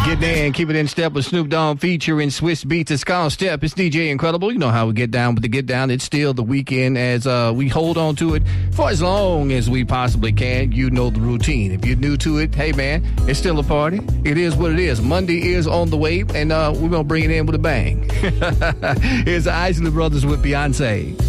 Getting in, keep it in step with Snoop Dogg featuring Swiss Beats. It's called Step. It's DJ Incredible. You know how we get down with the get down. It's still the weekend as we hold on to it for as long as we possibly can. You know the routine. If you're new to it, hey man, it's still a party. It is what it is. Monday is on the way, and we're going to bring it in with a bang. Here's the Isley Brothers with Beyonce.